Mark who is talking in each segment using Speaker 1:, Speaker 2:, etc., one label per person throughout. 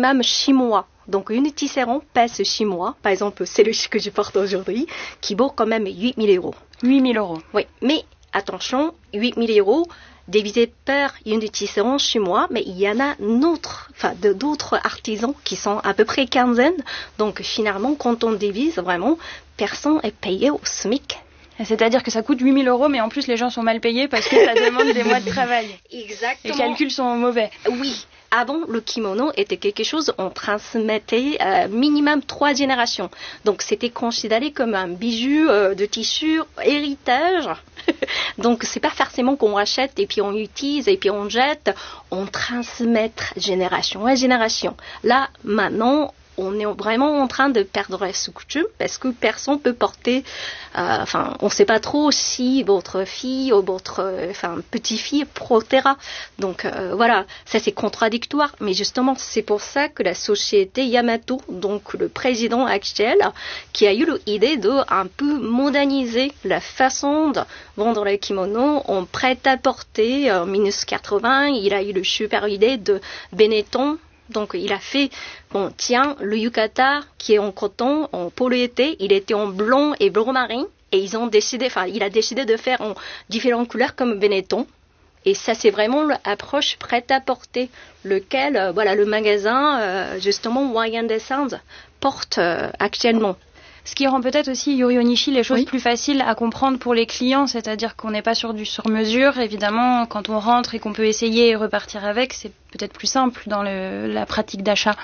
Speaker 1: minimum 6 mois. Donc, une tisserand passe 6 mois. Par exemple, c'est le que je porte aujourd'hui, qui vaut quand même 8 000 euros.
Speaker 2: 8 000 euros.
Speaker 1: Oui, mais attention, 8 000 euros divisé par une tisserand 6 mois, mais il y en a d'autres artisans qui sont à peu près quinzaine. Donc, finalement, quand on divise, vraiment, personne est payé au SMIC.
Speaker 2: C'est-à-dire que ça coûte 8 000 euros, mais en plus, les gens sont mal payés parce que ça demande des mois de travail.
Speaker 1: Exactement.
Speaker 2: Les calculs sont mauvais.
Speaker 1: Oui. Avant, le kimono était quelque chose, on transmettait minimum 3 générations. Donc, c'était considéré comme un bijou de tissu héritage. Donc, c'est pas forcément qu'on achète et puis on utilise et puis on jette. On transmet génération à génération. Là, maintenant, on est vraiment en train de perdre ce coutume parce que personne peut porter, on ne sait pas trop si votre fille ou votre petite-fille portera. Donc voilà, ça c'est contradictoire. Mais justement, c'est pour ça que la société Yamato, donc le président actuel, qui a eu l'idée de un peu moderniser la façon de vendre les kimonos en prêt-à-porter. En 1980, il a eu le super idée de Benetton. Donc, il a fait, le yukata qui est en coton, en polyéthé, il était en blanc et blanc marin. Et il a décidé de faire en différentes couleurs comme Benetton. Et ça, c'est vraiment l'approche prête à porter, lequel, le magasin, justement, Wayang Designs porte actuellement.
Speaker 2: Ce qui rend peut-être aussi, Yuri Onishi, les choses plus faciles à comprendre pour les clients, c'est-à-dire qu'on n'est pas sur du sur-mesure. Évidemment, quand on rentre et qu'on peut essayer et repartir avec, c'est peut-être plus simple dans la pratique d'achat.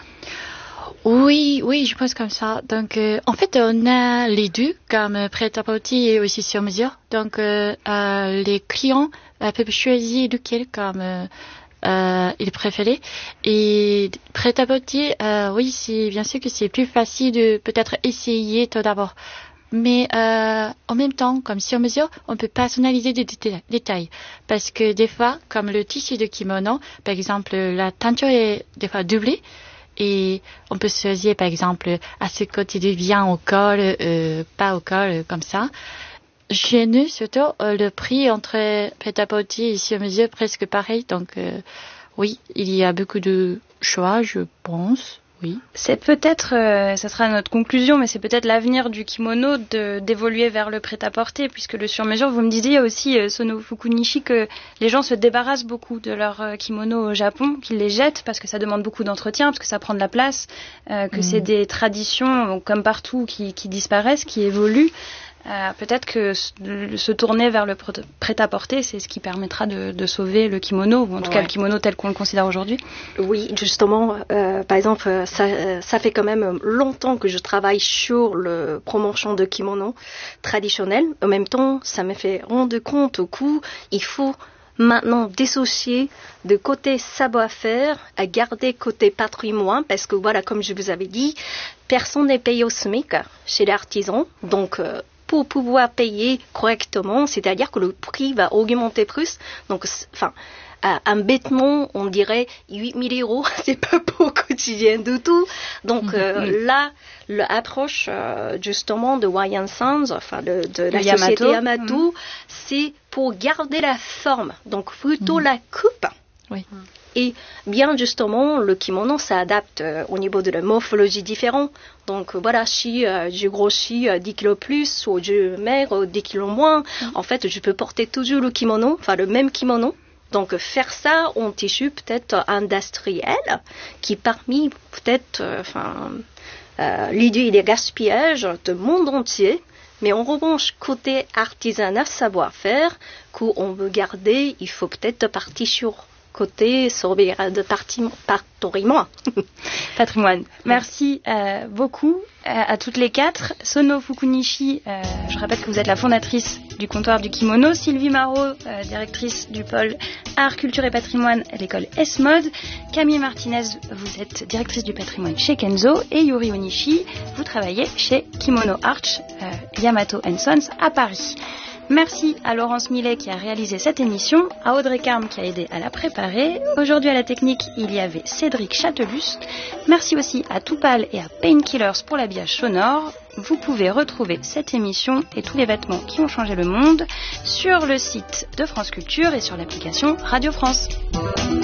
Speaker 3: Oui, je pense comme ça. Donc, en fait, on a les deux, comme prêt-à-porter et aussi sur-mesure. Donc, les clients peuvent choisir lequel comme il préférait. Et prêt-à-porter, oui, c'est bien sûr que c'est plus facile de peut-être essayer tout d'abord. Mais en même temps, comme sur mesure, on peut personnaliser des détails. Parce que des fois, comme le tissu de kimono, par exemple, la teinture est des fois doublée. Et on peut choisir, par exemple, à ce côté de bien au col, pas au col, comme ça. Chez nous, surtout, le prix entre prêt-à-porter et sur-mesure est presque pareil. Donc, oui, il y a beaucoup de choix, je pense. Oui.
Speaker 2: C'est peut-être, ça sera notre conclusion, mais c'est peut-être l'avenir du kimono d'évoluer vers le prêt-à-porter, puisque le sur-mesure, vous me disiez aussi, Sono Fukunishi, que les gens se débarrassent beaucoup de leurs kimonos au Japon, qu'ils les jettent parce que ça demande beaucoup d'entretien, parce que ça prend de la place, que c'est des traditions, comme partout, qui disparaissent, qui évoluent. Peut-être que se tourner vers le prêt-à-porter, c'est ce qui permettra de sauver le kimono, ou en tout cas le kimono tel qu'on le considère aujourd'hui.
Speaker 1: Oui, justement, par exemple, ça fait quand même longtemps que je travaille sur le promotion de kimono traditionnel. En même temps, ça me fait rendre compte au coup, il faut maintenant dissocier de côté savoir-faire à garder côté patrimoine, parce que voilà, comme je vous avais dit, personne n'est payé au SMIC chez les artisans, donc pour pouvoir payer correctement, c'est-à-dire que le prix va augmenter plus. Donc, un vêtement, on dirait 8 000 euros, c'est pas pour le quotidien du tout. Donc là, l'approche justement de Wayang Designs, de la société Yamato, c'est pour garder la forme, donc plutôt la coupe.
Speaker 3: Oui.
Speaker 1: Et bien justement, le kimono s'adapte au niveau de la morphologie différente. Donc voilà, si je grossis 10 kilos plus ou je maigre 10 kilos moins, en fait, je peux porter toujours le même kimono. Donc faire ça en tissu peut-être industriel, qui parmi peut-être l'idée des gaspillages du monde entier. Mais en revanche, côté artisanat, savoir-faire, qu'on veut garder, il faut peut-être partir sur côté de
Speaker 2: patrimoine. Merci beaucoup à toutes les quatre. Sono Fukunishi, je rappelle que vous êtes la fondatrice du comptoir du kimono. Sylvie Marot, directrice du pôle art, culture et patrimoine à l'école S-Mode. Camille Martinez, vous êtes directrice du patrimoine chez Kenzo. Et Yuri Onishi, vous travaillez chez Kimono Arch, Yamato & Sons à Paris. Merci à Laurence Millet qui a réalisé cette émission, à Audrey Carme qui a aidé à la préparer. Aujourd'hui à la technique, il y avait Cédric Châtelus. Merci aussi à Toupal et à Painkillers pour l'habillage sonore. Vous pouvez retrouver cette émission et tous les vêtements qui ont changé le monde sur le site de France Culture et sur l'application Radio France.